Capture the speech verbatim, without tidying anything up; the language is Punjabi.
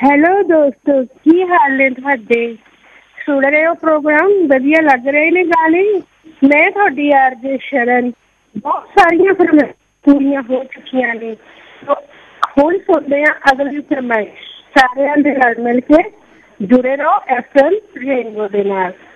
ਹੈਲੋ ਦੋਸਤੋ, ਕੀ ਹਾਲ ਨੇ ਤੁਹਾਡੇ? ਸੁਣ ਰਹੇ ਹੋ ਪ੍ਰੋਗਰਾਮ? ਵਧੀਆ ਲੱਗ ਰਹੇ ਨੇ ਗਾਣੇ? ਮੈਂ ਤੁਹਾਡੀ ਆਰਜੇ ਸ਼ਰਨ। ਬਹੁਤ ਸਾਰੀਆਂ ਫਿਲਮਾਂ ਪੂਰੀਆਂ ਹੋ ਚੁੱਕੀਆਂ ਨੇ, ਹੁਣ ਸੁਣਦੇ ਹਾਂ ਅਗਲੀ ਫਰਮਾਇਸ਼। ਸਾਰਿਆਂ ਦੇ ਨਾਲ ਮਿਲ ਕੇ ਜੁੜੇ ਰਹੋ ਐਫ ਐਮ ਰੇਨਬੋ ਦੇ ਨਾਲ।